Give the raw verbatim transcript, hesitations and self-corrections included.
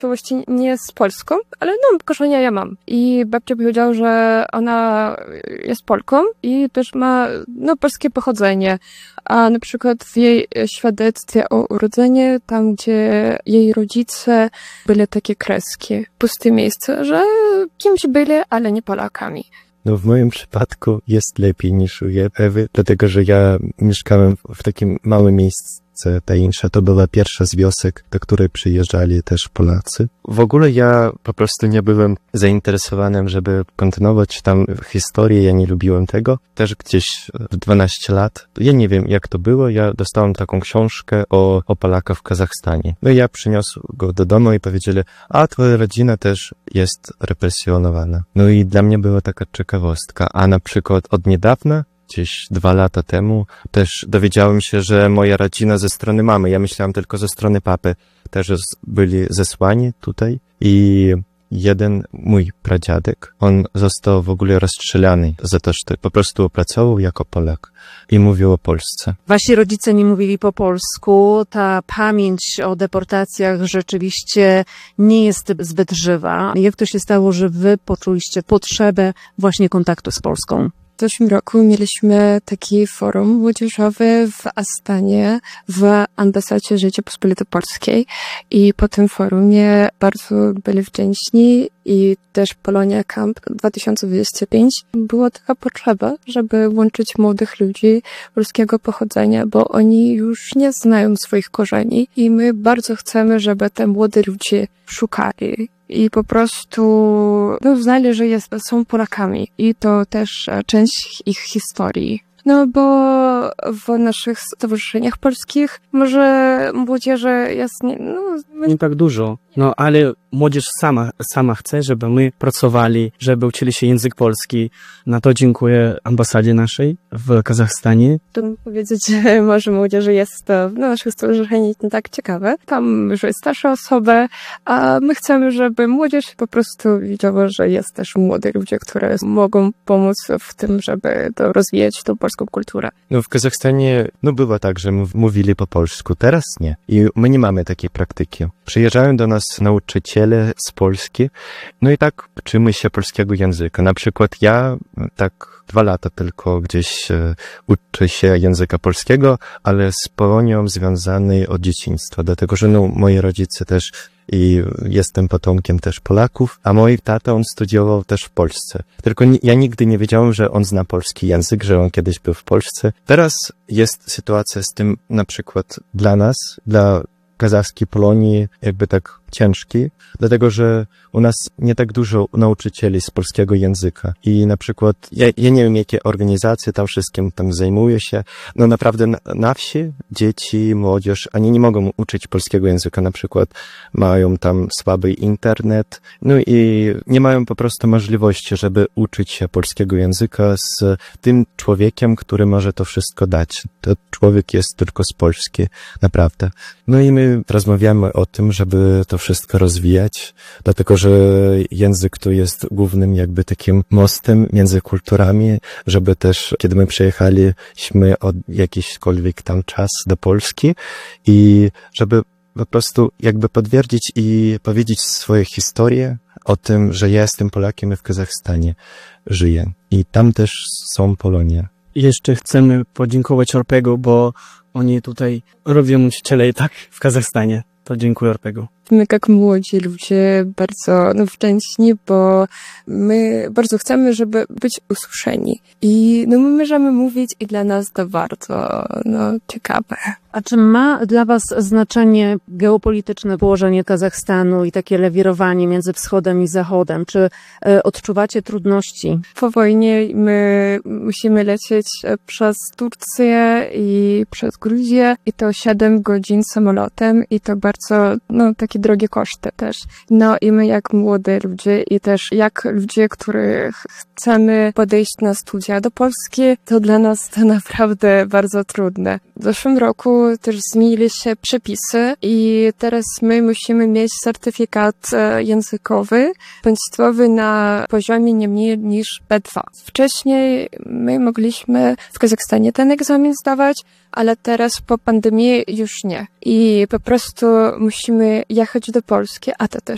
właściwie nie z Polską, ale no, korzenia ja mam. I babcia powiedziała, że ona jest Polką i też ma no, polskie pochodzenie. A na przykład w jej świadectwie o urodzeniu, tam gdzie jej rodzice były takie kreski, puste miejsce, że kimś byli, ale nie Polakami. No w moim przypadku jest lepiej niż u Ewy, dlatego że ja mieszkałem w takim małym miejscu. Tajemnicza to była pierwsza z wiosek, do której przyjeżdżali też Polacy. W ogóle ja po prostu nie byłem zainteresowanym, żeby kontynuować tam historię, ja nie lubiłem tego. Też gdzieś w dwanaście lat, ja nie wiem jak to było, ja dostałem taką książkę o, o Polakach w Kazachstanie. No i ja przyniosłem go do domu i powiedzieli, a twoja rodzina też jest represjonowana. No i dla mnie była taka ciekawostka, a na przykład od niedawna, gdzieś dwa lata temu, też dowiedziałem się, że moja rodzina ze strony mamy, ja myślałem tylko ze strony papy, też byli zesłani tutaj i jeden mój pradziadek, on został w ogóle rozstrzelany za to, że po prostu pracował jako Polak i mówił o Polsce. Wasi rodzice nie mówili po polsku, ta pamięć o deportacjach rzeczywiście nie jest zbyt żywa. Jak to się stało, że wy poczuliście potrzebę właśnie kontaktu z Polską? W zeszłym roku mieliśmy taki forum młodzieżowy w Astanie, w ambasadzie Rzeczypospolitej Polskiej i po tym forumie bardzo byli wdzięczni i też Polonia Camp dwa tysiące dwudziesty piąty była taka potrzeba, żeby łączyć młodych ludzi polskiego pochodzenia, bo oni już nie znają swoich korzeni i my bardzo chcemy, żeby te młode ludzie szukali. I po prostu no, uznali, że jest, są Polakami. I to też część ich historii. No bo w naszych stowarzyszeniach polskich może młodzieży jest nie, no, nie tak dużo, no ale młodzież sama, sama chce, żeby my pracowali, żeby uczyli się język polski. Na to dziękuję ambasadzie naszej w Kazachstanie. To powiedzieć, że może młodzieży jest to w naszych stowarzyszeniach nie tak ciekawe. Tam już jest starsza osoba, a my chcemy, żeby młodzież po prostu widziała, że jest też młode ludzie, które mogą pomóc w tym, żeby to rozwijać tą polską kulturę. No w Kazachstanie no było tak, że mówili po polsku, teraz nie. I my nie mamy takiej praktyki. Przyjeżdżają do nas nauczyciele z Polski, no i tak uczymy się polskiego języka. Na przykład ja tak dwa lata tylko gdzieś e, uczę się języka polskiego, ale z Polonią związany od dzieciństwa, dlatego że no, moi rodzice też i jestem potomkiem też Polaków, a mój tata, on studiował też w Polsce. Tylko ni- ja nigdy nie wiedziałem, że on zna polski język, że on kiedyś był w Polsce. Teraz jest sytuacja z tym na przykład dla nas, dla kazachskiej Polonii jakby tak ciężki, dlatego że u nas nie tak dużo nauczycieli z polskiego języka i na przykład ja, ja nie wiem, jakie organizacje tam wszystkim tam zajmuje się, no naprawdę na, na wsi dzieci, młodzież, oni nie mogą uczyć polskiego języka, na przykład mają tam słaby internet, no i nie mają po prostu możliwości, żeby uczyć się polskiego języka z tym człowiekiem, który może to wszystko dać. To człowiek jest tylko z Polski, naprawdę. No i my rozmawiamy o tym, żeby to wszystko rozwijać, dlatego że język to jest głównym jakby takim mostem między kulturami, żeby też, kiedy my przyjechaliśmy od jakiśkolwiek tam czas do Polski i żeby po prostu jakby potwierdzić i powiedzieć swoje historie o tym, że ja jestem Polakiem i w Kazachstanie żyję. I tam też są Polonie. Jeszcze chcemy podziękować Orpegu, bo oni tutaj robią nauczyciele i tak w Kazachstanie. To dziękuję Orpegu. My jak młodzi ludzie bardzo no, wdzięczni, bo my bardzo chcemy, żeby być usłyszeni. I no, my możemy mówić i dla nas to bardzo no, ciekawe. A czy ma dla was znaczenie geopolityczne położenie Kazachstanu i takie lewirowanie między wschodem i zachodem? Czy e, odczuwacie trudności? Po wojnie my musimy lecieć przez Turcję i przez Gruzję i to siedem godzin samolotem i to bardzo no, takie drogie koszty też. No i my jak młode ludzie i też jak ludzie, których chcemy podejść na studia do Polski, to dla nas to naprawdę bardzo trudne. W zeszłym roku też zmienili się przepisy i teraz my musimy mieć certyfikat językowy państwowy na poziomie nie mniej niż B dwa. Wcześniej my mogliśmy w Kazachstanie ten egzamin zdawać, ale teraz po pandemii już nie. I po prostu musimy jechać do Polski, a to też